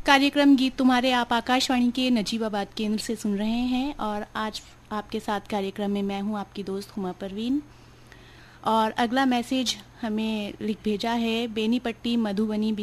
कार्यक्रम गीत तुम्हारे आप आकाशवाणी के नजीबाबाद केंद्र से सुन रहे हैं और आज आपके साथ कार्यक्रम में मैं हूं आपकी दोस्त हुमा परवीन। और अगला मैसेज हमें लिख भेजा है बेनीपट्टी मधुबनी